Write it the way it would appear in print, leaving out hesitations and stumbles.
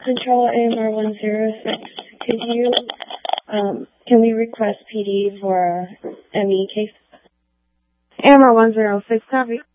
Control AMR 106. Can we request PD for ME case? AMR 106, copy.